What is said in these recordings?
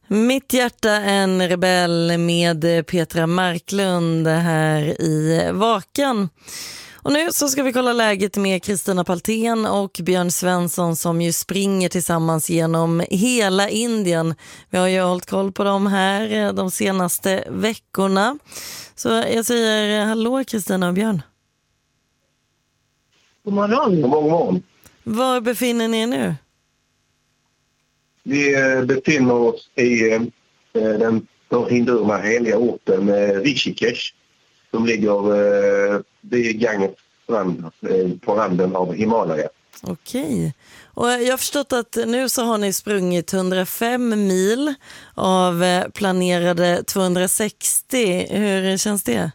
Mitt hjärta en rebell med Petra Marklund här i Vakan. Och nu så ska vi kolla läget med Kristina Paltén och Björn Svensson som ju springer tillsammans genom hela Indien. Vi har ju hållit koll på dem här de senaste veckorna. Så jag säger hallå Kristina och Björn. God morgon. God morgon. Var befinner ni er nu? Vi befinner oss i den för hindurerna heliga orten Rishikesh som ligger vid Ganges strand på randen av Himalaya. Okej. Och jag har förstått att nu så har ni sprungit 105 mil av planerade 260. Hur känns det?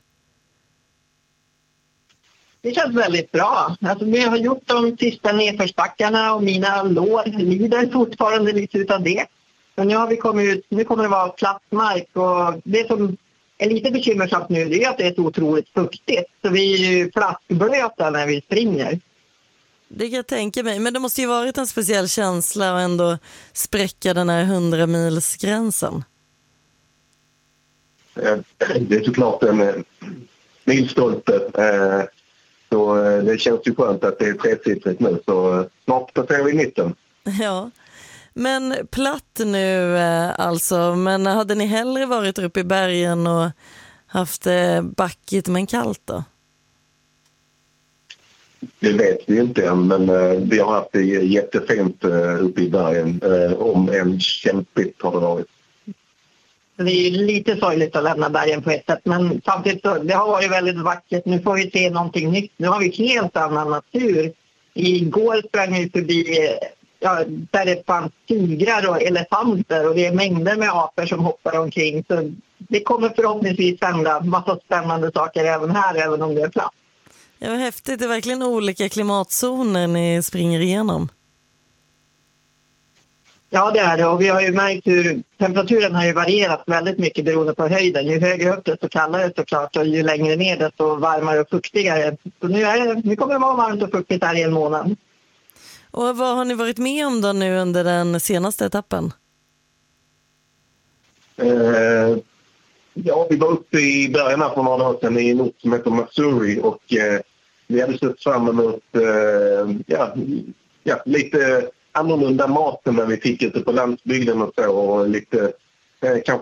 Det känns väldigt bra. Alltså, vi har gjort de sista nedförsbackarna och mina lår lider fortfarande lite utav det. Men nu har vi kommit ut, nu kommer det vara platt mark och det som är lite bekymmersamt nu det är att det är så otroligt fuktigt. Så vi är ju flaskblöta när vi springer. Det kan jag tänka mig, men det måste ju varit en speciell känsla att ändå spräcka den här 100-milsgränsen. Det är såklart en milstolpe. Så det känns ju skönt att det är tresiffrigt nu, så snart passerar vi 19. Ja, men platt nu alltså, men hade ni hellre varit uppe i bergen och haft backigt men kallt då? Det vet vi inte än, men vi har haft det jättefint uppe i bergen, om en kämpigt har det varit. Det är ju lite sorgligt att lämna bergen på ett sätt, men samtidigt så, det har varit väldigt vackert. Nu får vi se någonting nytt. Nu har vi helt annan natur. Igår sprang vi förbi där det fanns tigrar och elefanter och det är mängder med apor som hoppar omkring. Så det kommer förhoppningsvis hända massa spännande saker även här, även om det är platt. Ja, vad häftigt. Det är verkligen olika klimatzoner ni springer igenom. Ja, det är det. Och vi har ju märkt hur temperaturen har ju varierat väldigt mycket beroende på höjden. Ju högre upp desto kallare såklart och ju längre ner desto varmare och fuktigare. Så nu kommer det vara varmt och fuktigt här i en månad. Och vad har ni varit med om då nu under den senaste etappen? Ja, vi var uppe i bergen här för några dagar sedan i en ort som heter Missouri och vi hade sett fram emot lite annorlunda maten när vi fick ute på landsbygden och så och lite kanske